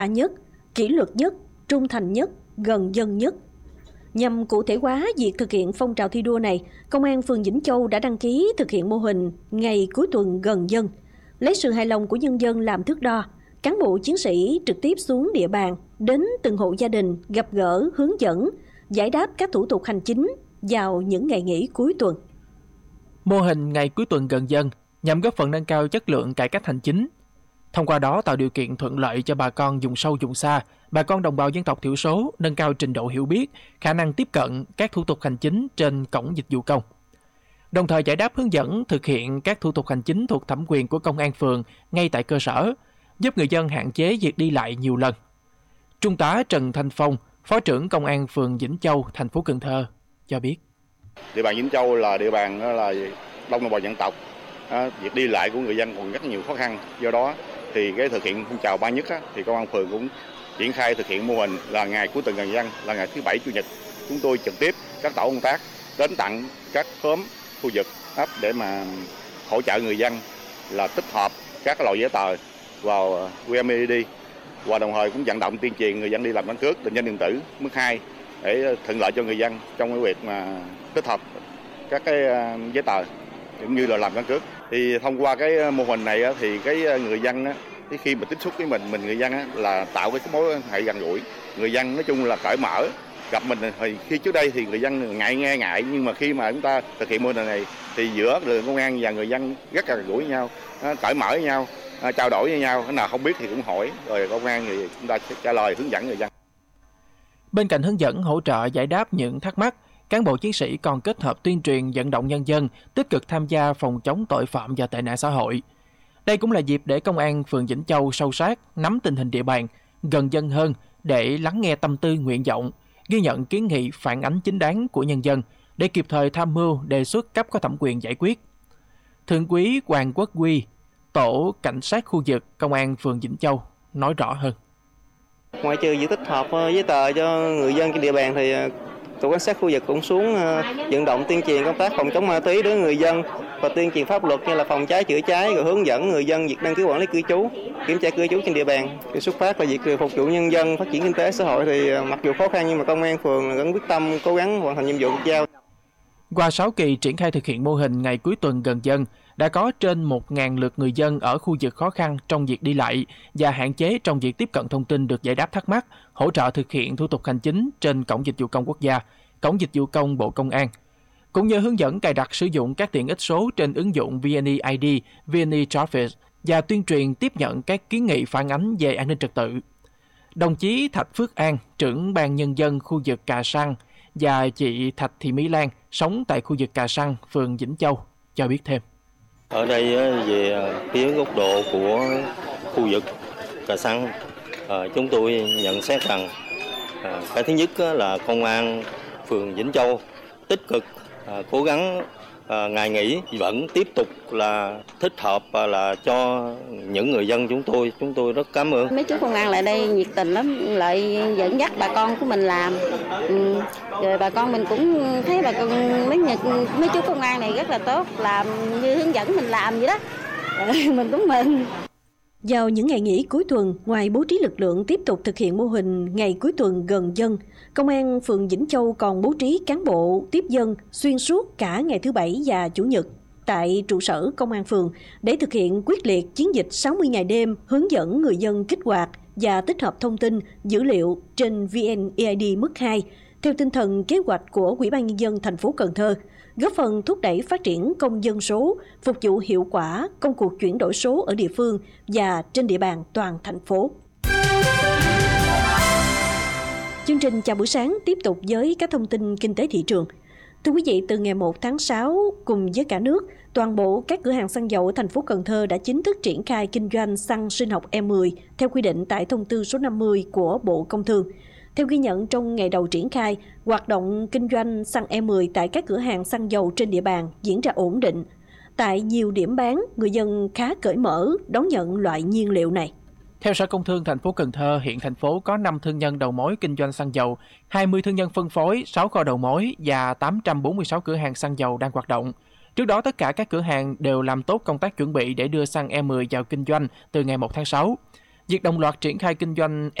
nhất, kỷ luật nhất, trung thành nhất, gần dân nhất. Nhằm cụ thể hóa việc thực hiện phong trào thi đua này, Công an phường Vĩnh Châu đã đăng ký thực hiện mô hình ngày cuối tuần gần dân. Lấy sự hài lòng của nhân dân làm thước đo, cán bộ chiến sĩ trực tiếp xuống địa bàn, đến từng hộ gia đình, gặp gỡ, hướng dẫn, giải đáp các thủ tục hành chính vào những ngày nghỉ cuối tuần. Mô hình ngày cuối tuần gần dân nhằm góp phần nâng cao chất lượng cải cách hành chính. Thông qua đó tạo điều kiện thuận lợi cho bà con vùng sâu vùng xa, bà con đồng bào dân tộc thiểu số nâng cao trình độ hiểu biết, khả năng tiếp cận các thủ tục hành chính trên cổng dịch vụ công. Đồng thời giải đáp hướng dẫn thực hiện các thủ tục hành chính thuộc thẩm quyền của công an phường ngay tại cơ sở, giúp người dân hạn chế việc đi lại nhiều lần. Trung tá Trần Thanh Phong, Phó trưởng Công an phường Vĩnh Châu, thành phố Cần Thơ cho biết. Địa bàn Vĩnh Châu là địa bàn là đông đồng bào dân tộc, việc đi lại của người dân còn rất nhiều khó khăn. Do đó thì cái thực hiện phong trào 3 nhất thì công an phường cũng triển khai thực hiện mô hình là ngày cuối tuần gần dân, là ngày thứ Bảy Chủ nhật. Chúng tôi trực tiếp các tổ công tác đến tận các xóm khu vực ấp để mà hỗ trợ người dân là tích hợp các loại giấy tờ vào VNeID, và đồng thời cũng vận động tuyên truyền người dân đi làm căn cước định danh điện tử mức 2 để thuận lợi cho người dân trong cái việc mà tích hợp các cái giấy tờ cũng như là làm căn cước. Thì thông qua cái mô hình này thì cái người dân khi mà tiếp xúc với mình người dân là tạo cái mối quan hệ gần gũi. Người dân nói chung là cởi mở, gặp mình thì khi trước đây thì người dân ngại, nhưng mà khi mà chúng ta thực hiện mô hình này thì giữa lực lượng công an và người dân rất là gần gũi với nhau, cởi mở với nhau, trao đổi với nhau, cái nào không biết thì cũng hỏi, rồi công an thì chúng ta sẽ trả lời hướng dẫn người dân. Bên cạnh hướng dẫn hỗ trợ giải đáp những thắc mắc, cán bộ chiến sĩ còn kết hợp tuyên truyền vận động nhân dân tích cực tham gia phòng chống tội phạm và tệ nạn xã hội. Đây cũng là dịp để Công an phường Vĩnh Châu sâu sát, nắm tình hình địa bàn, gần dân hơn để lắng nghe tâm tư nguyện vọng, ghi nhận kiến nghị phản ánh chính đáng của nhân dân để kịp thời tham mưu đề xuất cấp có thẩm quyền giải quyết. Thượng úy Hoàng Quốc Huy, Tổ Cảnh sát khu vực Công an phường Vĩnh Châu nói rõ hơn. Ngoài trừ việc tích hợp giấy tờ cho người dân trên địa bàn thì Tổ Cảnh sát khu vực cũng xuống vận động tuyên truyền công tác phòng chống ma túy đến người dân và tuyên truyền pháp luật như là phòng cháy chữa cháy, rồi hướng dẫn người dân việc đăng ký quản lý cư trú, kiểm tra cư trú trên địa bàn. Xuất phát là việc phục vụ nhân dân, phát triển kinh tế xã hội thì mặc dù khó khăn nhưng mà công an phường vẫn quyết tâm cố gắng hoàn thành nhiệm vụ được giao. Qua 6 kỳ triển khai thực hiện mô hình ngày cuối tuần gần dân, đã có trên 1.000 lượt người dân ở khu vực khó khăn trong việc đi lại và hạn chế trong việc tiếp cận thông tin được giải đáp thắc mắc, hỗ trợ thực hiện thủ tục hành chính trên Cổng Dịch vụ Công Quốc gia, Cổng Dịch vụ Công Bộ Công an, cũng như hướng dẫn cài đặt sử dụng các tiện ích số trên ứng dụng VNeID, VNeTraffic và tuyên truyền tiếp nhận các kiến nghị phản ánh về an ninh trật tự. Đồng chí Thạch Phước An, trưởng ban nhân dân khu vực Cà Săn và chị Thạch Thị Mỹ Lan sống tại khu vực Cà Săn, phường Vĩnh Châu cho biết thêm. Ở đây về phía góc độ của khu vực Cà Săn, chúng tôi nhận xét rằng cái thứ nhất là công an phường Vĩnh Châu tích cực cố gắng ngày nghỉ vẫn tiếp tục là thích hợp và là cho những người dân chúng tôi rất cảm ơn. Mấy chú công an lại đây nhiệt tình lắm, lại dẫn dắt bà con của mình làm. Rồi bà con mình cũng thấy bà con mấy chú công an này rất là tốt, làm như hướng dẫn mình làm vậy đó. Mình cũng mừng. Vào những ngày nghỉ cuối tuần, ngoài bố trí lực lượng tiếp tục thực hiện mô hình ngày cuối tuần gần dân, Công an phường Vĩnh Châu còn bố trí cán bộ tiếp dân xuyên suốt cả ngày thứ Bảy và Chủ nhật tại trụ sở Công an phường để thực hiện quyết liệt chiến dịch 60 ngày đêm hướng dẫn người dân kích hoạt và tích hợp thông tin, dữ liệu trên VNeID mức 2 theo tinh thần kế hoạch của Ủy ban Nhân dân thành phố Cần Thơ, góp phần thúc đẩy phát triển công dân số, phục vụ hiệu quả công cuộc chuyển đổi số ở địa phương và trên địa bàn toàn thành phố. Chương trình Chào buổi sáng tiếp tục với các thông tin kinh tế thị trường. Thưa quý vị, từ ngày 1 tháng 6, cùng với cả nước, toàn bộ các cửa hàng xăng dầu ở thành phố Cần Thơ đã chính thức triển khai kinh doanh xăng sinh học E10 theo quy định tại thông tư số 50 của Bộ Công Thương. Theo ghi nhận trong ngày đầu triển khai, hoạt động kinh doanh xăng E10 tại các cửa hàng xăng dầu trên địa bàn diễn ra ổn định. Tại nhiều điểm bán, người dân khá cởi mở đón nhận loại nhiên liệu này. Theo Sở Công Thương thành phố Cần Thơ, hiện thành phố có 5 thương nhân đầu mối kinh doanh xăng dầu, 20 thương nhân phân phối, 6 kho đầu mối và 846 cửa hàng xăng dầu đang hoạt động. Trước đó, tất cả các cửa hàng đều làm tốt công tác chuẩn bị để đưa xăng E10 vào kinh doanh từ ngày 1 tháng 6. Việc đồng loạt triển khai kinh doanh